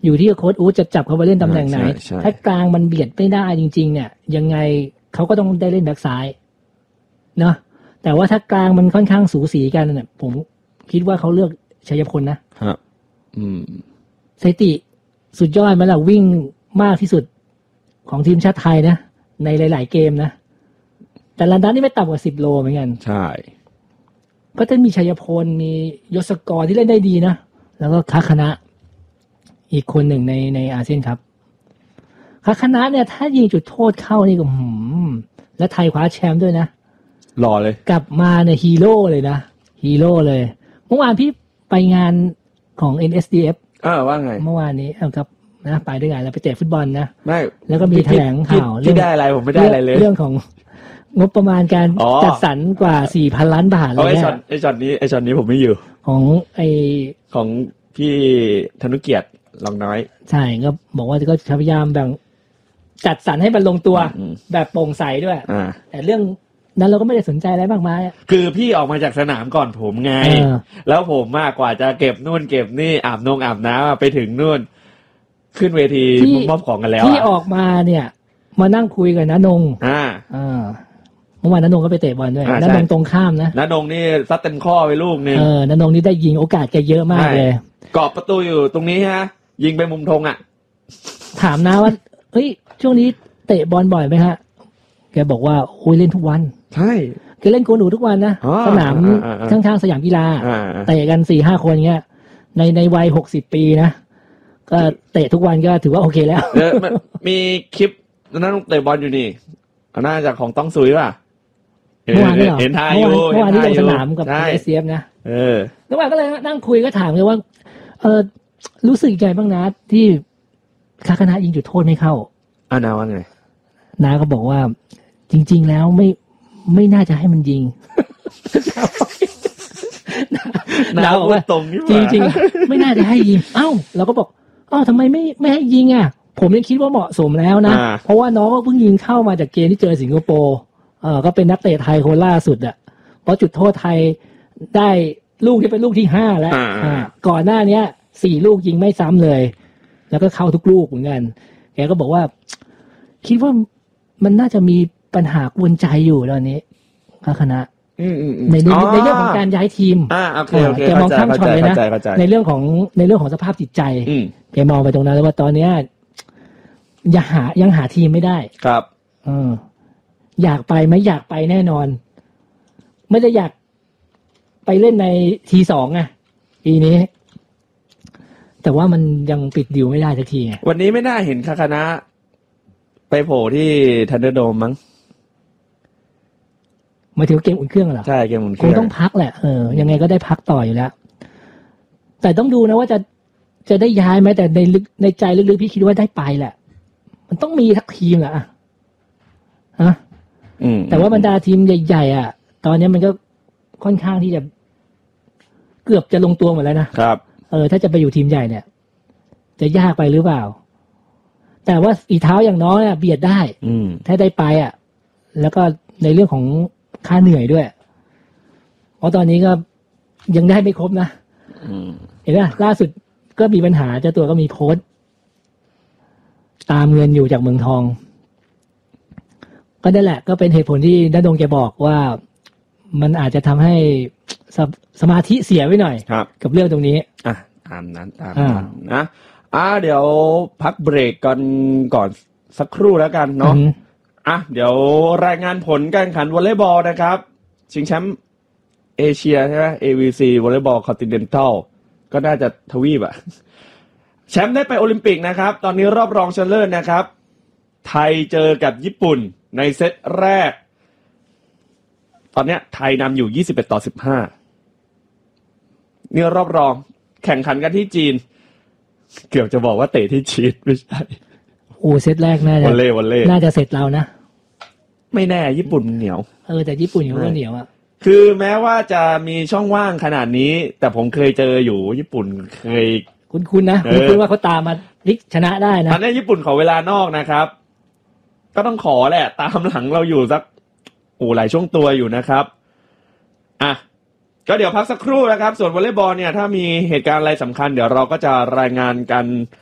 อยู่ที่โค้ชอู๊ดจะจับเขาไปเล่นตำแหน่งไหนถ้ากลางมันเบียดไม่ได้จริงๆเนี่ยยังไงเขาก็ต้องได้เล่นแบ็คซ้ายเนาะแต่ว่าถ้ากลางมันค่อนข้างสูสีกันเนี่ยผมคิดว่าเขาเลือกชัยพลนะครับสถิติสุดยอดไหมล่ะวิ่งมากที่สุดของทีมชาติไทยนะในหลายๆเกมนะแต่ลันดันนี่ไม่ต่ำกว่า10 โลเหมือนกันใช่ก็จะมีชัยพลมียศกรที่เล่นได้ดีนะแล้วก็คณะอีกคนหนึ่งในอาเซียนครับคณะเนี่ยถ้ายิงจุดโทษเข้านี่ก็และไทยคว้าแชมป์ด้วยนะหล่อเลยกลับมาเนี่ยฮีโร่เลยนะฮีโร่เลยเมื่อวานพี่ไปงานของ NSDF ว่าไงเมื่อวานนี้ครับนะไปด้วยกันแล้วไปเตะฟุตบอลนะไม่แล้วก็มีแถลงข่าวที่ได้อะไรผมไม่ได้อะไรเลยเรื่องของงบประมาณการจัดสรรกว่า 4,000 ล้านบาทเลยเนี่ยไอ้ช็อตนี้ผมไม่อยู่ของพี่ธนุเกียรติลองน้อยใช่ก็บอกว่าก็พยายามแบ่งจัดสรรให้มันลงตัวแบบโปร่งใสด้วยแต่เรื่องนั้นเราก็ไม่ได้สนใจอะไรมากมายคือพี่ออกมาจากสนามก่อนผมไงแล้วผมมากกว่าจะเก็บนู่นเก็บนี่อาบน้ำไปถึงนู่นขึ้นเวทีมอบของกันแล้วที่ออกมาเนี่ยมานั่งคุยกันนะนงเมื่อวานณนงก็ไปเตะบอลด้วยณนงตรงข้ามนะณนงนี่ซัดเต็มข้อไปลูกนึงณนงนี่ได้ยิงโอกาสแกเยอะมากเลยกรอบประตูอยู่ตรงนี้ฮะยิงไปมุมธงถามนะว่าเฮ้ยช่วงนี้เตะบอลบ่อยไหมฮะแกบอกว่าโอ้ยเล่นทุกวันใช่แกเล่นโกหนูทุกวันนะสนามข้างๆสยามกีฬาเตะกัน 4-5 คนเงี้ยในวัย60 ปีนะก็เตะทุกวันก็ถือว่าโอเคแล้วมีคลิปนั้นเตะบอลอยู่นี่น่าจะของต้องซุยป่ะเมื่อวานเห็นทายอยู่เมื่อวานที่ลงสนามกับACF นะเมื่อวานก็เลยนั่งคุยก็ถามเลยว่ารู้สึกใจบ้างนะที่คณะยิงจุดโทษไม่เข้านาว่าไงนาก็บอกว่าจริงๆแล้วไม่น่าจะให้มันยิงนาบอกว่าตรงนี้จริงๆไม่น่าจะให้ยิงเราก็บอกทำไมไม่ให้ยิงอ่ะผมยังคิดว่าเหมาะสมแล้วนะเพราะว่าน้องก็เพิ่งยิงเข้ามาจากเกมที่เจอสิงคโปร์ก็เป็นนักเตะไทยคนล่าสุดอ่ะเพราะจุดโทษไทยได้ลูกที่เป็นลูกที่5แล้วก่อนหน้านี้4 ลูกยิงไม่ซ้ำเลยแล้วก็เข้าทุกลูกเหมือนกันแกก็บอกว่าคิดว่ามันน่าจะมีปัญหากวนใจอยู่ตอนนี้คณะในเรื่องของการย้ายทีมแกมองข้ามช็อตเลยนะในเรื่องของสภาพจิตใจแกมองไปตรงนั้นแล้วว่าตอนนี้ยังหาทีมไม่ได้ครับอยากไปไหมอยากไปแน่นอนไม่ได้อยากไปเล่นในT2ไงปีนี้แต่ว่ามันยังปิดดิวไม่ได้สักทีไงวันนี้ไม่น่าเห็นคณะไปโผล่ที่ทันเดอร์โดมมั้งมาถึงเกมอุ่นเครื่องเหรอใช่เกมอุ่นเครื่องคงต้องพักแหละยังไงก็ได้พักต่ออยู่แล้วแต่ต้องดูนะว่าจะได้ย้ายไหมแต่ในใจลึกๆพี่คิดว่าได้ไปแหละมันต้องมีทักทีมแหละแต่ว่าบรรดาทีมใหญ่ๆตอนนี้มันก็ค่อนข้างที่จะเกือบจะลงตัวหมดแล้วนะครับถ้าจะไปอยู่ทีมใหญ่เนี่ยจะยากไปหรือเปล่าแต่ว่าอีเท้าอย่างน้อยเบียดได้ถ้าได้ไปแล้วก็ในเรื่องของค่าเหนื่อยด้วยเพราะตอนนี้ก็ยังได้ไม่ครบนะเห็นไหมล่าสุดก็มีปัญหาเจ้าตัวก็มีโพสต์ตามเงินอยู่จากเมืองทองก็นั่นแหละก็เป็นเหตุผลที่ณดงแกบอกว่ามันอาจจะทำให้สมาธิเสียไว้หน่อยกับเรื่องตรงนี้ตามนั้นนะเดี๋ยวพักเบรกกันก่อนสักครู่แล้วกันเนาะเดี๋ยวรายงานผลการแข่งขันวอลเลย์บอลนะครับชิงแชมป์เอเชียใช่ไหม AVC วอลเลย์บอลคอนติเนนทัลก็น่าจะทวีปแชมป์ได้ไปโอลิมปิกนะครับตอนนี้รอบรองชนะเลิศนะครับไทยเจอกับญี่ปุ่นในเซตแรกตอนนี้ไทยนำอยู่21-15นี่รอบรองแข่งขันกันที่จีนเกือบจะบอกว่าเตะที่จีนไม่ใช่เซตแรกน่าจะวอลเล่น่าจะเสร็จเรานะไม่แน่ญี่ปุ่นเหนียวแต่ญี่ปุ่นก็เหนียวคือแม้ว่าจะมีช่องว่างขนาดนี้แต่ผมเคยเจออยู่ญี่ปุ่นเคยคุ้นๆนะคุ้นๆว่าเขาตามมาพลิกชนะได้นะอันนี้ญี่ปุ่นขอเวลานอกนะครับก็ต้องขอแหละตามหลังเราอยู่สักหลายช่วงตัวอยู่นะครับก็เดี๋ยวพักสักครู่นะครับส่วนวอลเลย์บอลเนี่ยถ้ามีเหตุการณ์อะไรสำคัญเดี๋ยวเราก็จะรายงานกัน